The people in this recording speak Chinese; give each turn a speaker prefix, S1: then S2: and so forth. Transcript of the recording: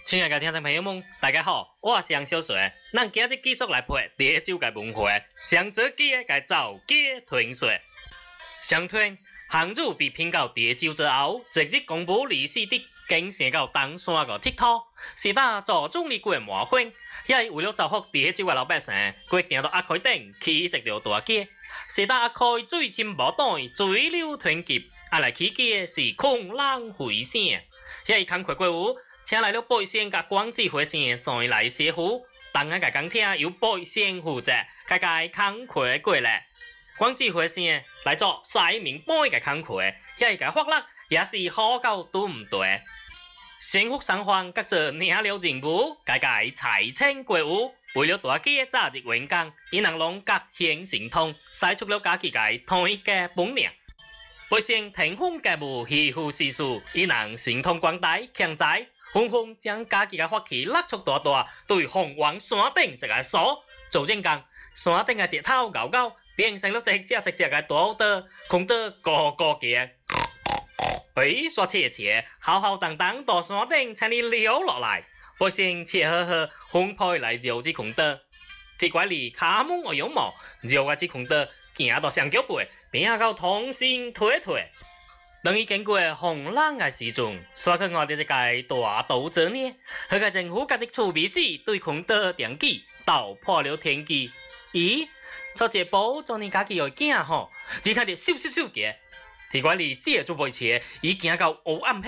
S1: 亲爱的听众朋友们，大家好，我是杨小水。咱今日继续来陪潮州嘅文化，上早期嘅造假传说。相传，项羽被骗到潮州之后，直接公布历史的惊醒到东山个铁塔，是打做总理过麻烦，也是为了造福潮州嘅老百姓，决定到阿开顶起一条大街，是打阿开最深无短，水流湍急，阿来起嘅是空浪回声，也是慷慨过后。请来了百姓甲广智会先再来写符，当下甲讲听由百姓负责，家家慷慨过来。广智会先来做西面半嘅慷慨，也是甲发力，也是好到对唔对？幸福双方各自领了任务，家家财清过户。为了大家早日完工，因人拢各显神通，使出了家己嘅同一嘅本领。百姓听风嘅舞，喜呼四处，因人神通广大，强在。纷纷将家己嘅法器拉出大大，对凤凰山顶一个锁，做正讲山顶嘅石头高高，变成了一只嘅大乌龟，空得高高嘅。说切切，浩浩荡荡到山顶，请你溜落来。百姓切呵呵，分配来绕这空得。铁拐李卡蒙我有毛，绕啊这空得，行到上脚背，变到同心腿腿。等伊经过风浪嘅时阵，刷去我哋一个大刀子呢，佢嘅政府家的厝秘书对空德定计，斗破了天机。咦，做这步做你家己又惊吼，只睇到咻咻咻嘅，铁拐李借做背车，伊行到黑暗